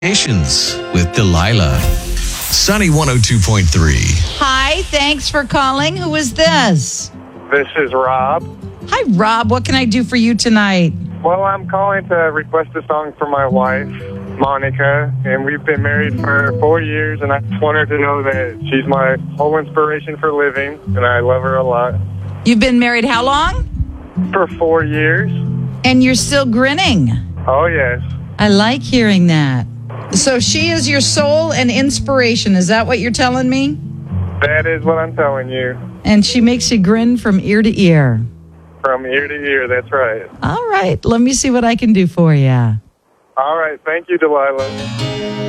Patience with Delilah. Sunny 102.3. Hi, thanks for calling. Who is this? This is Rob. Hi, Rob. What can I do for you tonight? Well, I'm calling to request a song for my wife, Monica, and we've been married for 4 years, and I just want her to know that she's my whole inspiration for living, and I love her a lot. You've been married how long? For 4 years. And you're still grinning. Oh, yes. I like hearing that. So she is your soul and inspiration. Is that what you're telling me? That is what I'm telling you. And she makes you grin from ear to ear. From ear to ear, that's right. All right. Let me see what I can do for you. All right. Thank you, Delilah.